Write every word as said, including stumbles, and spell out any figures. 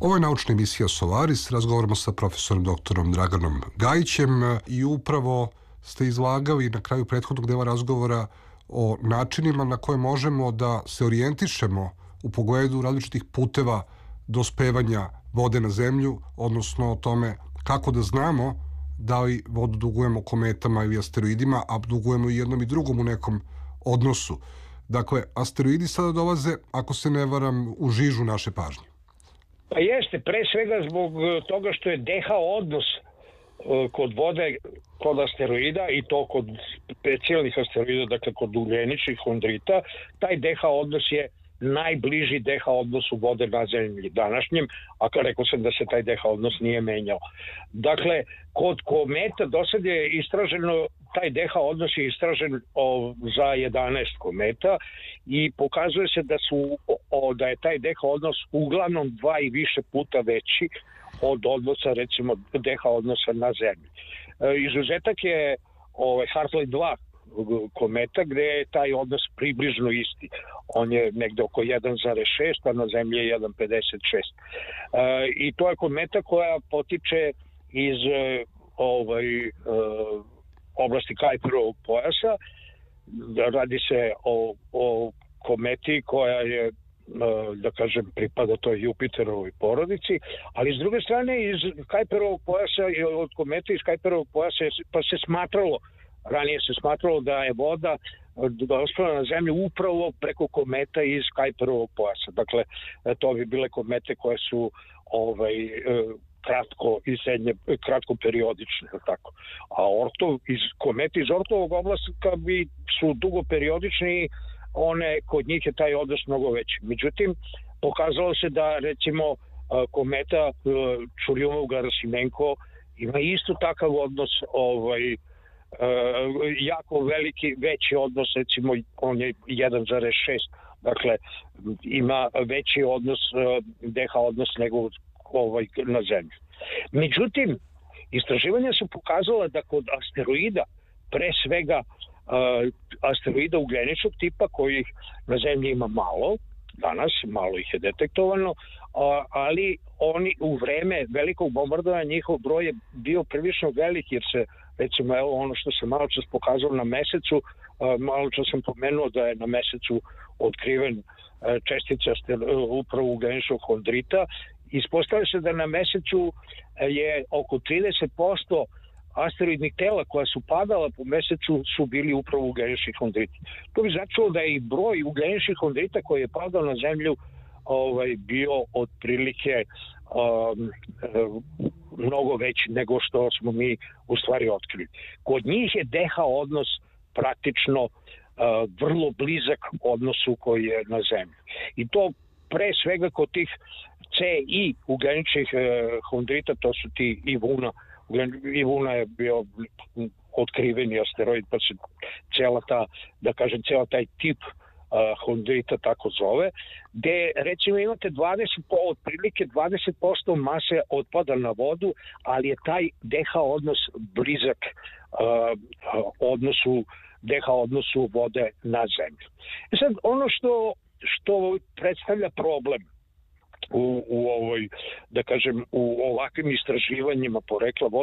Ovo je naučna emisija Solaris, razgovaramo sa profesorom doktorom Draganom Gajićem i upravo ste izlagali na kraju prethodnog dela razgovora o načinima na koje možemo da se orijentišemo u pogledu različitih puteva dospevanja vode na zemlju, odnosno o tome kako da znamo da li vodu dugujemo kometama ili asteroidima, a dugujemo i jednom i drugom u nekom odnosu. Dakle, asteroidi sada dolaze, ako se ne varam, u žižu naše pažnje. Pa jeste, pre svega zbog toga što je D H odnos kod vode, kod asteroida i to kod specijalnih asteroida, dakle kod ugljeničnih hondrita, taj D H odnos je najbliži D H odnosu vode na zemlji današnjem, a kao rekao sam da se taj D H odnos nije menjao. Dakle, kod kometa do sad je istraženo, taj D H odnos je istražen o, za jedanaest kometa i pokazuje se da su o, da je taj D H odnos uglavnom dva i više puta veći od odnosa, recimo, D H odnosa na zemlji. E, izuzetak je ovaj, Hartley dva kometa gde je taj odnos približno isti. On je negde oko jedan zarez šest, a na zemlji je jedan zarez pedeset šest. E, I to je kometa koja potiče iz e, ovaj, e, oblasti Kuiperovog pojasa. Radi se o, o kometi koja je, da kažem, pripada toj Jupiterovoj porodici, ali s druge strane iz Kuiperovog pojasa, od komete iz Kuiperovog pojasa pa se smatralo, ranije se smatralo da je voda dospela na zemlju upravo preko kometa iz Kuiperovog pojasa. Dakle, to bi bile komete koje su ovaj, kratko i srednje, kratko periodične, tako. A orto, iz, komete iz ortovog oblaska bi su dugo periodični, one, kod njih je taj odnos mnogo veći. Međutim, pokazalo se da, recimo, kometa Churyumov-Gerasimenko ima isto takav odnos, ovaj, jako veliki, veći odnos, recimo, on je jedan zarez šest, dakle, ima veći odnos, D H odnos nego ovaj, na zemlji. Međutim, istraživanja su pokazala da kod asteroida, pre svega Uh, asteroida ugljeničnog tipa kojih na zemlji ima malo, danas malo ih je detektovano, uh, ali oni u vreme velikog bombardovanja njihov broj je bio prilično velik jer se, recimo, evo ono što sam malo čas pokazao na mesecu, uh, malo čas sam pomenuo da je na mesecu otkriven uh, čestica uh, upravo ugljeničnog hondrita. Ispostavlja se da na mesecu je oko trideset posto asteroidnih tela koja su padala po mesecu su bili upravo ugljenični hondriti. To bi značilo da je i broj ugljeničnih hondrita koji je padao na zemlju ovaj, bio otprilike um, mnogo veći nego što smo mi u stvari otkrili. Kod njih je D H odnos praktično uh, vrlo blizak odnosu koji je na zemlji. I to pre svega kod tih C I ugljeničnih uh, hondrita, to su ti Ivuna. Ivuna je bio otkriveni asteroid, pa se cijela ta, da kažem, cijela taj tip uh, hondrita tako zove, gde recimo imate dvadeset, otprilike dvadeset posto mase otpada na vodu, ali je taj D H odnos blizak uh, odnosu, D H odnosu vode na zemlju. I sad, ono što, što predstavlja problem U, u ovoj, da kažem, u ovakvim istraživanjima porekla vode